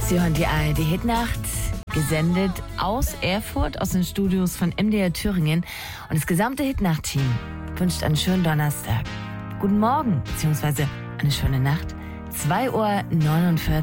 Sie hören die ARD Hitnacht, gesendet aus Erfurt, aus den Studios von MDR Thüringen. Und das gesamte Hitnacht-Team wünscht einen schönen Donnerstag. Guten Morgen, beziehungsweise eine schöne Nacht. 2:49 Uhr.